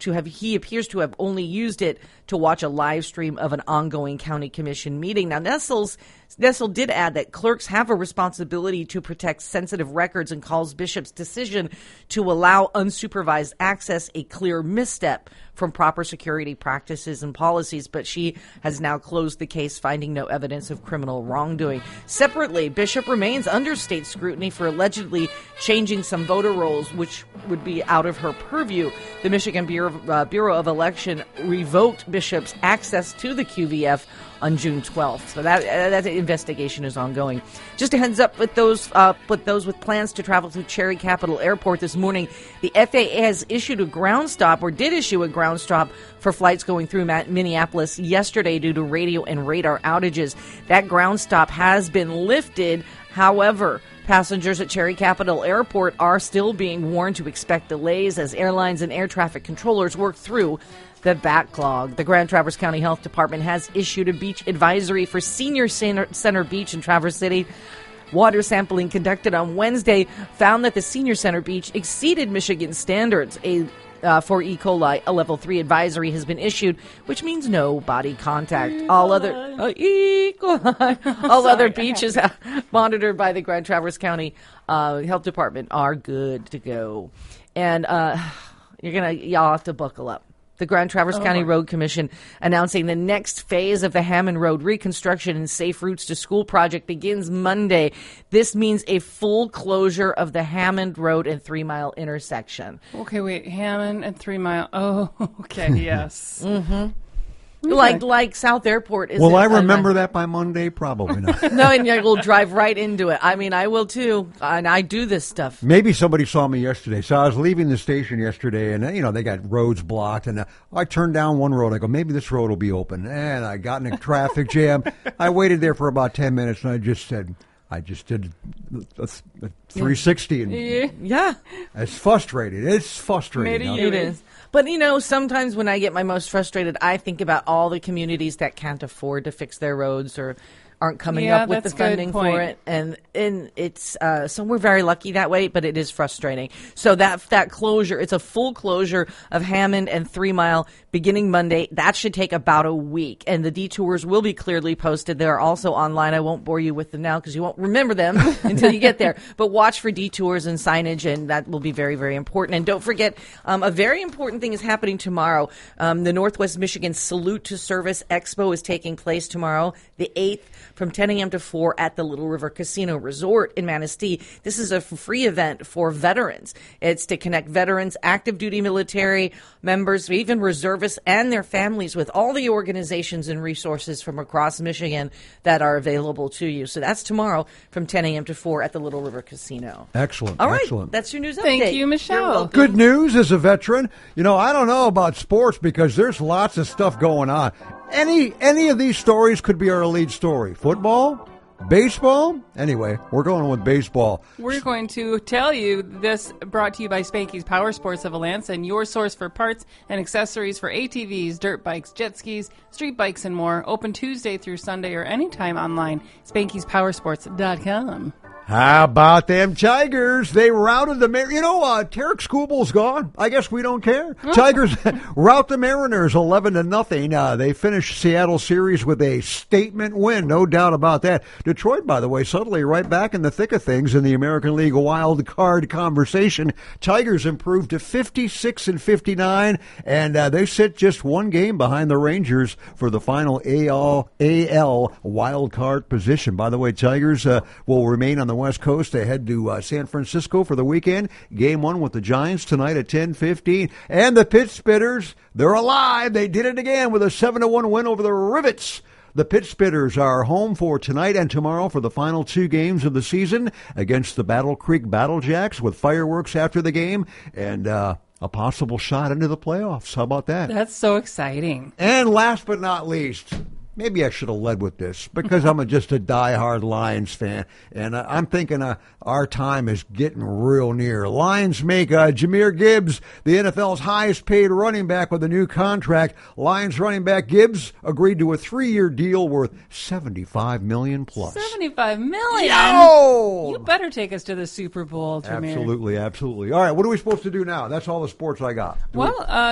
he appears to have only used it to watch a live stream of an ongoing county commission meeting. Now, Nessel did add that clerks have a responsibility to protect sensitive records and calls Bishop's decision to allow unsupervised access a clear misstep from proper security practices and policies, but she has now closed the case, finding no evidence of criminal wrongdoing. Separately, Bishop remains under state scrutiny for allegedly changing some voter rolls, which would be out of her purview. The Michigan Bureau of Election revoked Bishop's access to the QVF on June 12th. So that investigation is ongoing. Just a heads up with those with plans to travel to Cherry Capital Airport this morning. The FAA has issued a ground stop, or did issue a ground stop, for flights going through Minneapolis yesterday due to radio and radar outages. That ground stop has been lifted. However, passengers at Cherry Capital Airport are still being warned to expect delays as airlines and air traffic controllers work through the backlog. The Grand Traverse County Health Department has issued a beach advisory for Senior Center Beach in Traverse City. Water sampling conducted on Wednesday found that the Senior Center Beach exceeded Michigan standards. For E. coli, a level 3 advisory has been issued, which means no body contact. All other other beaches monitored by the Grand Traverse County Health Department are good to go. And y'all have to buckle up. The Grand Traverse County Road Commission announcing the next phase of the Hammond Road reconstruction and Safe Routes to School project begins Monday. This means a full closure of the Hammond Road and 3 Mile intersection. Okay, wait, Hammond and 3 Mile. Oh, okay, yes. Mm-hmm. Okay. Like South Airport is. Will I remember that by Monday? Probably not. No, and you'll drive right into it. I mean, I will too, and I do this stuff. Maybe somebody saw me yesterday. So I was leaving the station yesterday, and they got roads blocked, and I turned down one road. I go, maybe this road will be open, and I got in a traffic jam. I waited there for about 10 minutes, and I just did a 360, and it's frustrating. It's frustrating. It is. But, sometimes when I get my most frustrated, I think about all the communities that can't afford to fix their roads or aren't coming up with the funding for it. And it's so we're very lucky that way, but it is frustrating. So that closure, it's a full closure of Hammond and 3 Mile beginning Monday. That should take about a week. And the detours will be clearly posted. They're also online. I won't bore you with them now because you won't remember them until you get there. But watch for detours and signage, and that will be very, very important. And don't forget, a very important thing is happening tomorrow. The Northwest Michigan Salute to Service Expo is taking place tomorrow, the 8th, from 10 a.m. to 4 at the Little River Casino Resort in Manistee. This is a free event for veterans. It's to connect veterans, active duty military members, even reservists and their families with all the organizations and resources from across Michigan that are available to you. So that's tomorrow from 10 a.m. to 4 at the Little River Casino. Excellent. All right. Excellent. That's your news update. Thank you, Michelle. Good news as a veteran. I don't know about sports because there's lots of stuff going on. Any of these stories could be our lead story. Football, baseball. Anyway, we're going with baseball. We're going to tell you this, brought to you by Spanky's Power Sports of Alanson, your source for parts and accessories for ATVs, dirt bikes, jet skis, street bikes, and more. Open Tuesday through Sunday or anytime online. Spanky'sPowersports.com. How about them Tigers? They routed the Tarek Skubal's gone. I guess we don't care. Tigers rout the Mariners 11-0. They finished Seattle series with a statement win, no doubt about that. Detroit, by the way, suddenly right back in the thick of things in the American League wild card conversation. Tigers improved to 56-59, and they sit just one game behind the Rangers for the final AL wild card position. By the way, Tigers will remain on the West Coast. They head to San Francisco for the weekend. Game 1 with the Giants tonight at 10:15. And the Pitt Spitters, they're alive. They did it again with a 7-1 win over the Rivets. The Pitt Spitters are home for tonight and tomorrow for the final 2 games of the season against the Battle Creek Battlejacks with fireworks after the game and a possible shot into the playoffs. How about that? That's so exciting. And last but not least, maybe I should have led with this because I'm just a diehard Lions fan, and I'm thinking our time is getting real near. Lions make Jahmyr Gibbs the NFL's highest-paid running back with a new contract. Lions running back Gibbs agreed to a 3-year deal worth $75 million plus. $75 million? Yo! You better take us to the Super Bowl, Jahmyr. Absolutely, absolutely. All right, what are we supposed to do now? That's all the sports I got.